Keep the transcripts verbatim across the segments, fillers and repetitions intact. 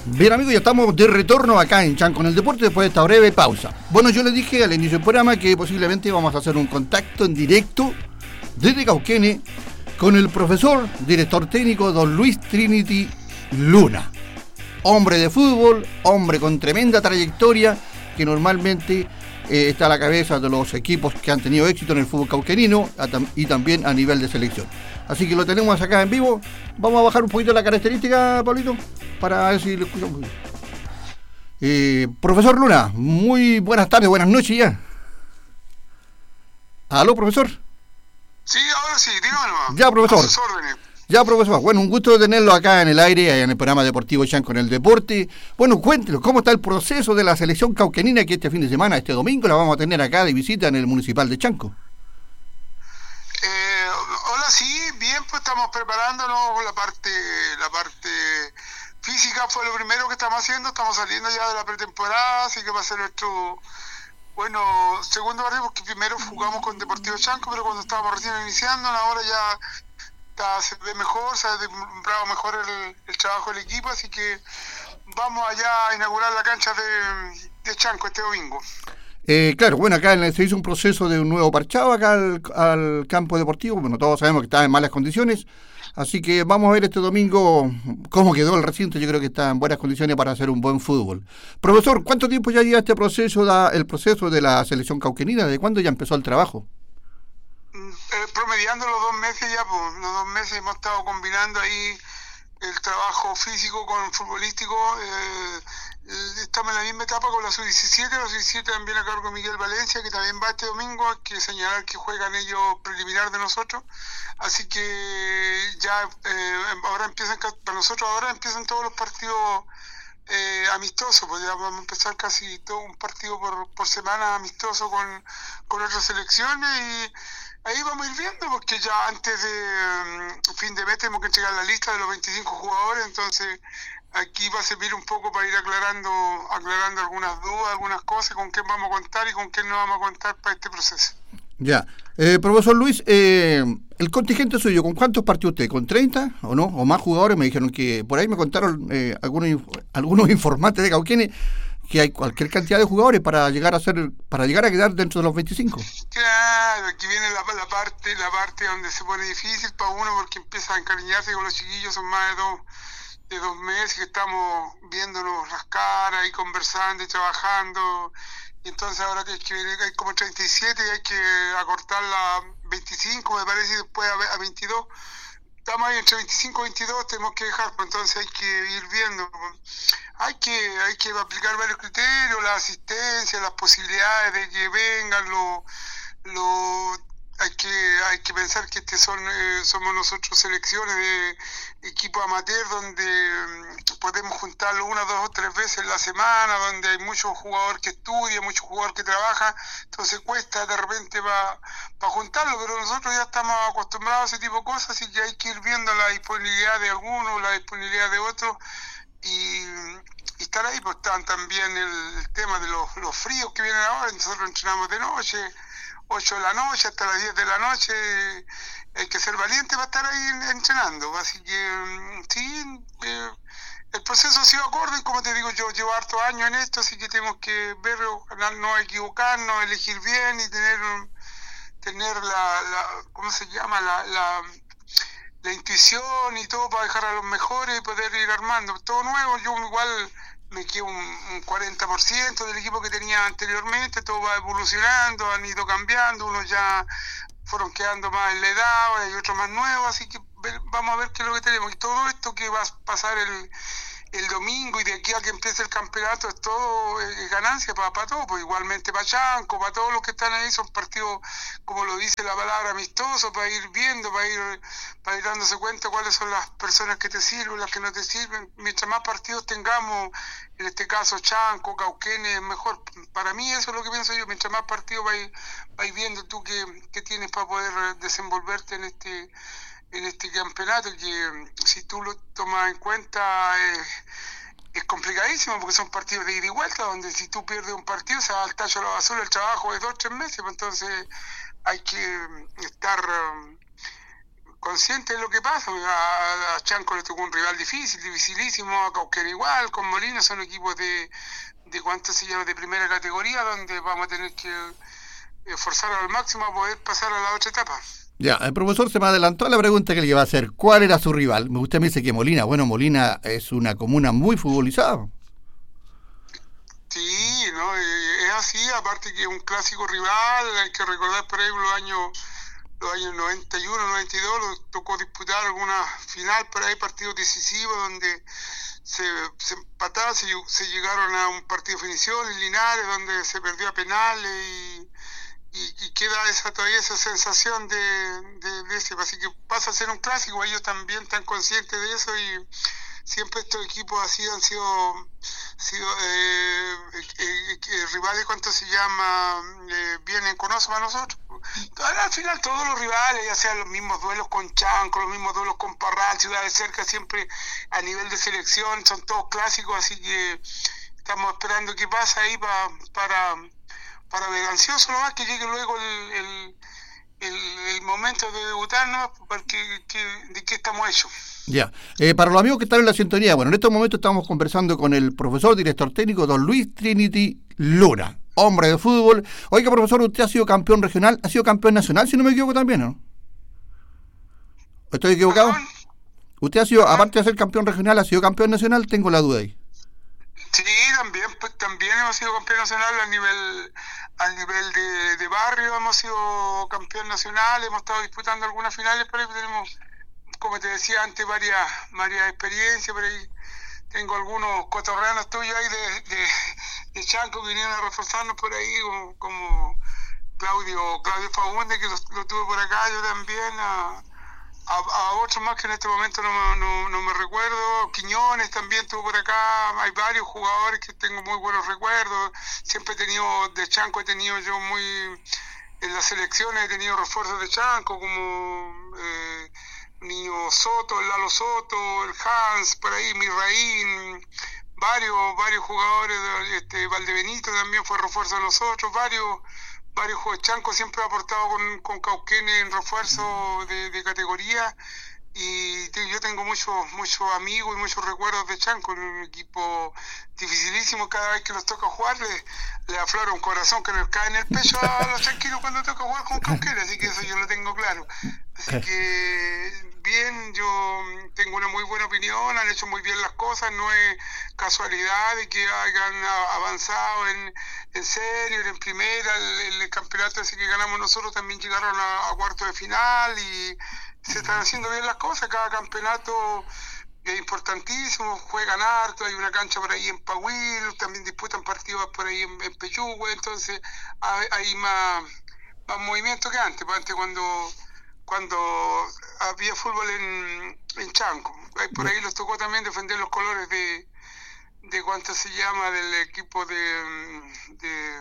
Bien, amigos, ya estamos de retorno acá en Chanco en el Deporte después de esta breve pausa. Bueno, yo les dije al inicio del programa que posiblemente vamos a hacer un contacto en directo desde Cauquenes con el profesor, director técnico, don Luis Trinity Luna. Hombre de fútbol, hombre con tremenda trayectoria, que normalmente eh, está a la cabeza de los equipos que han tenido éxito en el fútbol cauquenino y también a nivel de selección. Así que lo tenemos acá en vivo. Vamos a bajar un poquito la característica, Pablito, para ver si lo escuchamos. Eh, profesor Luna, muy buenas tardes, buenas noches ya. ¿Aló, profesor? Sí, ahora sí, dígame nomás. Ya, profesor. A sus órdenes. Ya, profesor. Bueno, un gusto tenerlo acá en el aire, en el programa deportivo Chanco en el Deporte. Bueno, cuéntenos, ¿cómo está el proceso de la selección cauquenina que este fin de semana, este domingo, la vamos a tener acá de visita en el Municipal de Chanco? Eh, hola, sí, bien, pues estamos preparándonos la parte, la parte física fue lo primero que estamos haciendo, estamos saliendo ya de la pretemporada, así que va a ser nuestro, bueno, segundo partido, porque primero jugamos con Deportivo Chanco, pero cuando estábamos recién iniciando, ahora ya está, se ve mejor, se ha demostrado mejor el, el trabajo del equipo, así que vamos allá a inaugurar la cancha de, de Chanco este domingo. Eh, claro, bueno, acá se hizo un proceso de un nuevo parchado acá al, al campo deportivo. Bueno, todos sabemos que está en malas condiciones, así que vamos a ver este domingo cómo quedó el recinto. Yo creo que está en buenas condiciones para hacer un buen fútbol. Profesor, ¿cuánto tiempo ya lleva este proceso, da, el proceso de la selección cauquenina? ¿De cuándo ya empezó el trabajo? Eh, promediando los dos meses ya, pues, los dos meses hemos estado combinando ahí el trabajo físico con el futbolístico. Eh, Estamos en la misma etapa con la sub diecisiete, la sub diecisiete también a cargo de Miguel Valencia, que también va este domingo. Hay que señalar que juegan ellos preliminar de nosotros, así que ya eh, ahora empiezan, para nosotros ahora empiezan todos los partidos eh, amistosos, pues ya vamos a empezar casi todo un partido por, por semana amistoso con, con otras selecciones, y ahí vamos a ir viendo, porque ya antes de um, fin de mes tenemos que entregar la lista de los veinticinco jugadores, entonces aquí va a servir un poco para ir aclarando aclarando algunas dudas, algunas cosas, con quién vamos a contar y con quién no vamos a contar para este proceso. Ya. Eh, profesor Luis, eh, el contingente suyo, ¿con cuántos partió usted? ¿Con treinta o no? ¿O más jugadores? Me dijeron que, por ahí me contaron eh, algunos algunos informantes de Cauquenes, que hay cualquier cantidad de jugadores para llegar a ser para llegar a quedar dentro de los veinticinco. Claro, aquí viene la, la parte la parte donde se pone difícil para uno, porque empieza a encariñarse con los chiquillos. Son más de dos de dos meses que estamos viéndonos las caras y conversando y trabajando, y entonces ahora que hay, que, hay como treinta y siete y hay que acortarla a veinticinco, me parece, y después a, a veintidós. Estamos ahí entre veinticinco y veintidós, tenemos que dejar, pues entonces hay que ir viendo. Hay que hay que aplicar varios criterios, la asistencia, las posibilidades de que vengan, lo, lo hay que hay que pensar que este son eh, somos nosotros selecciones de equipos amateur, donde um, podemos juntarlo una, dos o tres veces en la semana, donde hay muchos jugadores que estudian, muchos jugadores que trabajan, entonces cuesta de repente para pa juntarlo, pero nosotros ya estamos acostumbrados a ese tipo de cosas, así que hay que ir viendo la disponibilidad de algunos, la disponibilidad de otros, y, y estar ahí. Pues están también el, el tema de los, los fríos que vienen ahora. Nosotros entrenamos de noche, ocho de la noche hasta las diez de la noche, hay que ser valiente para estar ahí entrenando, así que sí, eh, el proceso ha sido acorde, como te digo, yo llevo hartos años en esto, así que tenemos que ver, no equivocarnos, elegir bien y tener tener la, la ¿cómo se llama? la, la la intuición y todo para dejar a los mejores y poder ir armando todo nuevo. Yo igual me quedo un, un cuarenta por ciento del equipo que tenía anteriormente, todo va evolucionando, han ido cambiando, unos ya fueron quedando más en la edad, hay otros más nuevos, así que ver, vamos a ver qué es lo que tenemos. Y todo esto que va a pasar el, el domingo y de aquí a que empiece el campeonato, es todo es ganancia para, para todos, pues igualmente para Chanco, para todos los que están ahí. Son partidos, como lo dice la palabra, amistosos, para ir viendo, para ir para ir dándose cuenta cuáles son las personas que te sirven, las que no te sirven. Mientras más partidos tengamos, en este caso Chanco, Cauquenes, mejor. Para mí eso es lo que pienso yo, mientras más partidos vais, vais viendo tú qué, qué tienes para poder desenvolverte en este en este campeonato, que si tú lo tomas en cuenta eh, es complicadísimo, porque son partidos de ida y vuelta, donde si tú pierdes un partido se va al tacho a la basura el trabajo de dos o tres meses. Entonces hay que estar consciente de lo que pasa. A, a Chanco le tocó un rival difícil, dificilísimo, a Cauquenes igual, con Molina, son equipos de, de cuánto se llama, de primera categoría, donde vamos a tener que esforzar al máximo a poder pasar a la otra etapa. Ya, el profesor se me adelantó a la pregunta que le iba a hacer. ¿Cuál era su rival? Usted me dice que Molina. Bueno, Molina es una comuna muy futbolizada. Sí, no, es así, aparte que es un clásico rival, hay que recordar por ahí los años los años noventa y uno, noventa y dos, nos tocó disputar alguna final por ahí, partidos decisivos donde se, se empataron, se, se llegaron a un partido de definición en Linares donde se perdió a penales y, y, y queda esa todavía esa sensación de, de, de ese, así que pasa a ser un clásico, ellos también están conscientes de eso y siempre estos equipos así han sido, sido eh, eh, eh, rivales, ¿cuánto se llama? Eh, vienen, conocen a nosotros. Ahora, al final todos los rivales, ya sean los mismos duelos con Chanco, los mismos duelos con Parral, Ciudad de Cerca, siempre a nivel de selección, son todos clásicos, así que estamos esperando qué pasa ahí pa, para, para ver, ansioso nomás que llegue luego el, el, el, el momento de debutar, ¿no? Porque que, de qué estamos hechos. Ya, eh, para los amigos que están en la sintonía, bueno, en estos momentos estamos conversando con el profesor director técnico don Luis Trinity Luna, hombre de fútbol. Oiga, profesor, usted ha sido campeón regional, ha sido campeón nacional, si no me equivoco también, ¿no? ¿Estoy equivocado? ¿Perdón? Usted ha sido, aparte de ser campeón regional, ha sido campeón nacional, tengo la duda ahí. Sí, también, pues también hemos sido campeón nacional a nivel, a nivel de, de barrio, hemos sido campeón nacional, hemos estado disputando algunas finales, pero ahí tenemos, como te decía antes, varias, varias experiencias, por ahí tengo algunos cotorreanos tuyos ahí de, de, de Chanco que vinieron a reforzarnos por ahí, como, como Claudio Claudio Fagunde, que lo, lo tuve por acá, yo también, a, a, a otros más que en este momento no, no, no me recuerdo, Quiñones también tuvo por acá, hay varios jugadores que tengo muy buenos recuerdos, siempre he tenido, de Chanco he tenido yo muy, en las selecciones he tenido refuerzos de Chanco, como... Eh, Niño Soto, el Lalo Soto, el Hans, por ahí, Mirraín, varios, varios jugadores, este Valdebenito también fue refuerzo de nosotros, varios, varios jugadores. Chanco siempre ha aportado con, con Cauquenes en refuerzo de, de categoría y te, yo tengo muchos muchos amigos y muchos recuerdos de Chanco, un equipo dificilísimo, cada vez que nos toca jugar le, le aflora un corazón que nos cae en el pecho a los chanquinos cuando toca jugar con Cauquenes, así que eso yo lo tengo claro. Así que bien, yo tengo una muy buena opinión, han hecho muy bien las cosas, no es casualidad de que hayan avanzado en, en senior, en primera, el, el campeonato ese que ganamos nosotros también llegaron a, a cuarto de final y se están haciendo bien las cosas, cada campeonato es importantísimo, juegan harto, hay una cancha por ahí en Pahuil, también disputan partidos por ahí en, en Peyúgue, entonces hay, hay más, más movimiento que antes, antes cuando... cuando había fútbol en, en Chanco. Por ahí les tocó también defender los colores de, de cuánto se llama, del equipo de, de,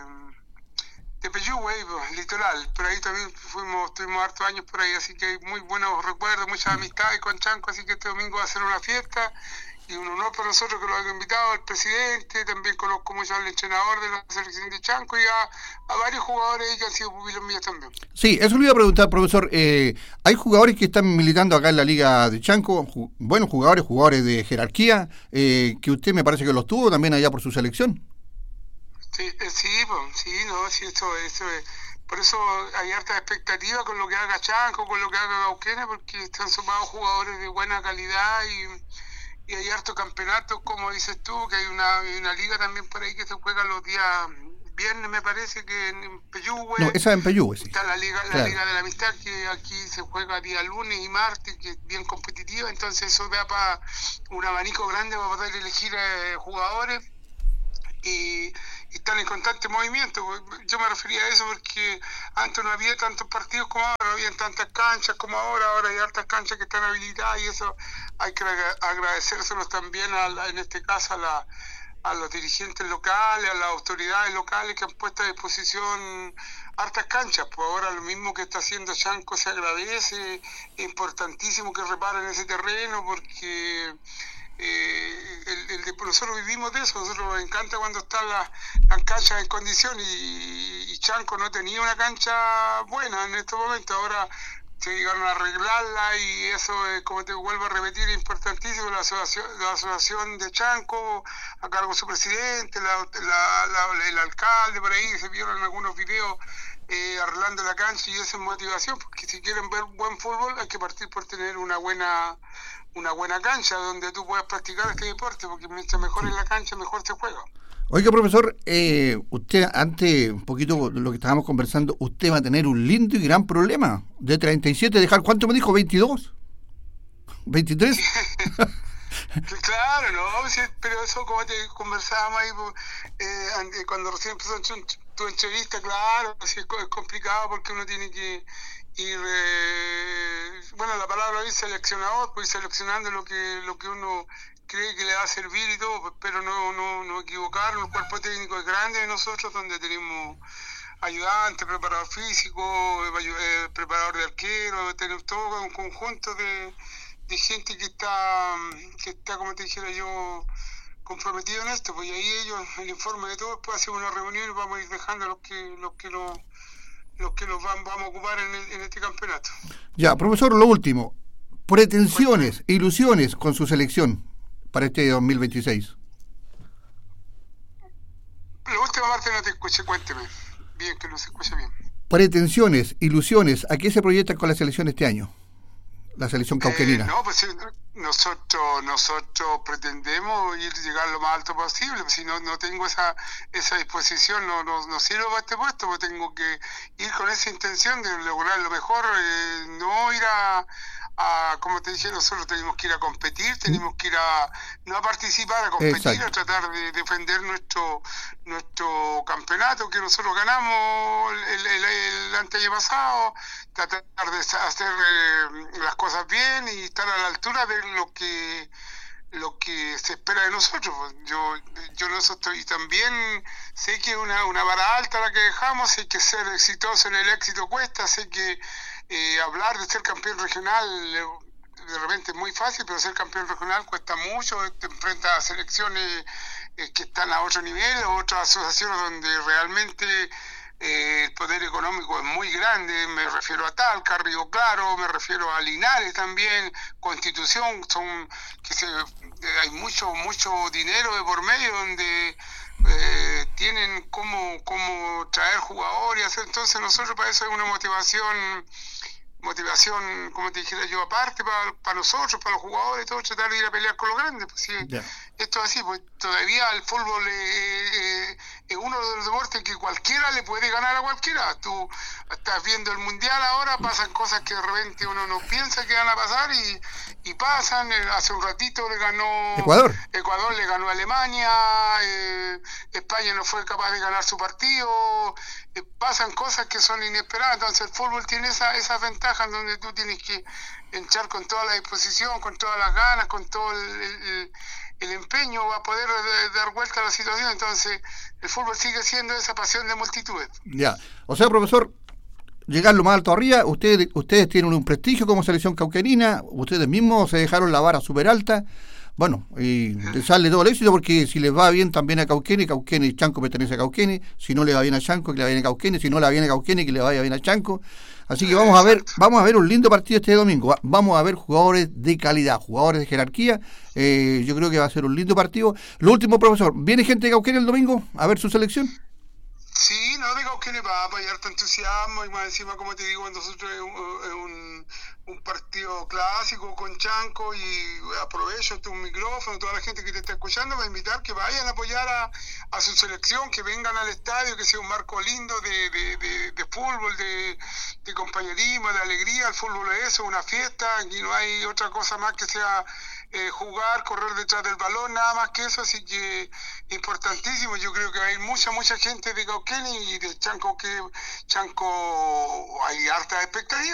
de Peyúgue, litoral. Pero ahí también fuimos, tuvimos hartos años por ahí, así que hay muy buenos recuerdos, muchas amistades con Chanco, así que este domingo va a ser una fiesta. Y un honor para nosotros que lo haya invitado al presidente, también conozco mucho al entrenador de la selección de Chanco y a, a varios jugadores que han sido pupilos míos también. Sí, eso le iba a preguntar, profesor. Eh, ¿Hay jugadores que están militando acá en la Liga de Chanco? Ju- buenos jugadores, jugadores de jerarquía, eh, que usted me parece que los tuvo también allá por su selección. Sí, eh, sí, pues, sí, no, sí, esto, esto es... Por eso hay harta expectativa con lo que haga Chanco, con lo que haga Cauquenes, porque están sumados jugadores de buena calidad y... y hay harto campeonatos, como dices tú, que hay una, hay una liga también por ahí que se juega los días viernes, me parece, que en Peyúgue. No, esa es en Peyúgue, sí. Está la liga, la Claro. liga de la amistad, que aquí se juega día lunes y martes, que es bien competitiva, entonces eso da para un abanico grande para poder elegir eh, jugadores y, y están en constante movimiento. Yo me refería a eso porque antes no había tantos partidos como ahora, no había tantas canchas como ahora, ahora hay hartas canchas que están habilitadas y eso hay que agradecérselos también, a la, en este caso a, la, a los dirigentes locales, a las autoridades locales que han puesto a disposición hartas canchas. Pues ahora lo mismo que está haciendo Chanco se agradece, es importantísimo que reparen ese terreno porque... Eh, el, el de, nosotros vivimos de eso, nosotros nos encanta cuando están las la canchas en condición y, y Chanco no tenía una cancha buena en este momento, ahora que llegaron a arreglarla, y eso, eh, como te vuelvo a repetir, es importantísimo. La asociación, la asociación de Chanco, a cargo de su presidente, la, la, la, el alcalde, por ahí se vieron algunos videos eh, arreglando la cancha, y esa es motivación, porque si quieren ver buen fútbol hay que partir por tener una buena una buena cancha donde tú puedas practicar este deporte, porque mientras mejor es la cancha, mejor se juega. Oiga, profesor, eh, usted, antes, un poquito de lo que estábamos conversando, usted va a tener un lindo y gran problema. De treinta y siete, dejar, ¿cuánto me dijo? ¿veintidós? ¿veintitrés? Claro, no, sí, pero eso, como te conversábamos ahí, eh, cuando recién empezó tu entrevista, claro, sí, es complicado porque uno tiene que ir, eh, bueno, la palabra es seleccionador, pues ir seleccionando lo que lo que uno cree que le va a servir y todo, pero no no no equivocarnos. El cuerpo técnico es grande de nosotros, donde tenemos ayudante, preparador físico, eh, preparador de arquero, tenemos todo un conjunto de, de gente que está, que está, como te dijera yo, comprometido en esto, pues, y ahí ellos, el informe de todos, después hacemos una reunión y vamos a ir dejando los que los que lo los que los van, vamos a ocupar en, el, en este campeonato. Ya, profesor, lo último, pretensiones, ilusiones con su selección para este dos mil veintiséis. La última parte no te escuché, cuénteme. Bien, que no se escuche bien. Pretensiones, ilusiones, ¿a qué se proyecta con la selección este año? La selección cauquenina. Eh, no, pues nosotros nosotros pretendemos ir llegar lo más alto posible. Si no no tengo esa esa disposición, no no, no sirvo para este puesto, pues tengo que ir con esa intención de lograr lo mejor, eh, no ir a, a, como te dije, nosotros tenemos que ir a competir, tenemos que ir a, no a participar, a competir. Exacto. A tratar de defender nuestro nuestro campeonato que nosotros ganamos el, el, el año pasado, tratar de hacer eh, las cosas bien y estar a la altura de lo que lo que se espera de nosotros. Yo yo no estoy también, sé que es una, una vara alta la que dejamos, sé que ser exitoso en el éxito cuesta, sé que eh, hablar de ser campeón regional de repente es muy fácil, pero ser campeón regional cuesta mucho, te enfrentas a selecciones eh, que están a otro nivel, o otras asociaciones donde realmente Eh, el poder económico es muy grande. Me refiero a Talca, Río Claro, me refiero a Linares también, Constitución, son que se, eh, hay mucho mucho dinero de por medio, donde eh, tienen cómo, cómo traer jugadores, entonces nosotros para eso hay una motivación motivación, como te dijera yo, aparte para, para nosotros, para los jugadores, todo, tratar de ir a pelear con los grandes. Pues sí, yeah. Esto es así, pues todavía el fútbol es, es, es uno de los deportes que cualquiera le puede ganar a cualquiera. Tú estás viendo el mundial ahora, pasan cosas que de repente uno no piensa que van a pasar y, y pasan. Hace un ratito le ganó Ecuador, Ecuador le ganó a Alemania, eh, España no fue capaz de ganar su partido, eh, pasan cosas que son inesperadas. Entonces el fútbol tiene esa, esa ventaja en donde tú tienes que entrar con toda la disposición, con todas las ganas, con todo el, el, el empeño a poder dar vuelta a la situación. Entonces el fútbol sigue siendo esa pasión de multitudes. Ya, o sea, profesor, llegar lo más alto arriba, ustedes ustedes tienen un prestigio como selección cauquenina, ustedes mismos se dejaron la vara súper alta. Bueno, y les sale todo el éxito, porque si les va bien también a Cauquenes, Cauquenes y Chanco pertenece a Cauquenes, si no le va bien a Chanco, que le vaya bien a Cauquenes, si no le va bien a Cauquenes, que le vaya bien a Chanco. Así que vamos a ver, vamos a ver un lindo partido este domingo. Vamos a ver jugadores de calidad, jugadores de jerarquía. Eh, yo creo que va a ser un lindo partido. Lo último, profesor, ¿viene gente de Cauquenes el domingo a ver su selección? Sí, no, de Cauquenes va a apoyar tu entusiasmo, y más encima, como te digo, nosotros es un, un, un partido clásico con Chanco, y aprovecho tu micrófono, toda la gente que te está escuchando, va a invitar que vayan a apoyar a, a su selección, que vengan al estadio, que sea un marco lindo de, de, de, de fútbol, de, de compañerismo, de alegría. El fútbol es eso, una fiesta, y no hay otra cosa más que sea eh, jugar, correr detrás del balón, nada más que eso. Así que importantísimo. Yo creo que va a ir mucha, mucha gente de Cauquenes y de Chanco, que Chanco hay harta expectativa.